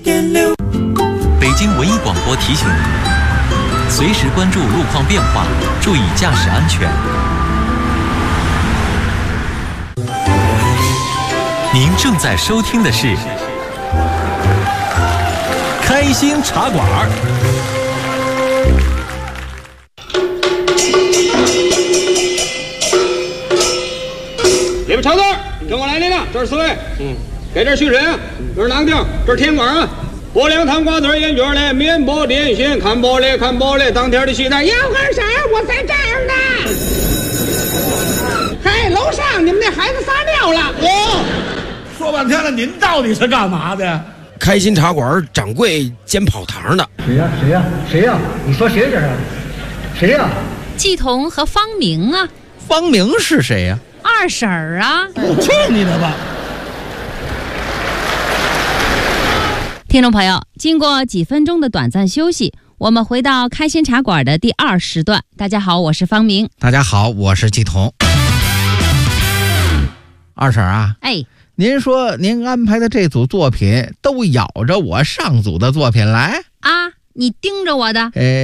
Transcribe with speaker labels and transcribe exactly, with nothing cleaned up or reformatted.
Speaker 1: 北京文艺广播提醒您，随时关注路况变化，注意驾驶安全。您正在收听的是《开心茶馆》。
Speaker 2: 里边瞧字儿，跟我来那个，这是四位，嗯，给这续谁啊？这是哪个地儿？这是天馆啊。薄凉汤瓜子烟卷嘞，面包点心，看包嘞，看包嘞，当天的西餐，要干啥？我在这儿呢。嗨，楼上你们那孩子撒尿了。
Speaker 3: 哦，说半天了，您到底是干嘛的？
Speaker 4: 开心茶馆掌柜兼跑堂的。
Speaker 5: 谁呀？谁呀？谁呀？你说谁这是？谁呀？
Speaker 6: 季彤和方明啊。
Speaker 7: 方明是谁呀？
Speaker 6: 二婶儿啊。
Speaker 3: 去你的吧！
Speaker 6: 听众朋友，经过几分钟的短暂休息，我们回到开心茶馆的第二时段。大家好，我是方明。
Speaker 7: 大家好，我是季彤。二婶啊，
Speaker 6: 哎，
Speaker 7: 您说您安排的这组作品都咬着我上组的作品来
Speaker 6: 啊，你盯着我的。
Speaker 7: 哎。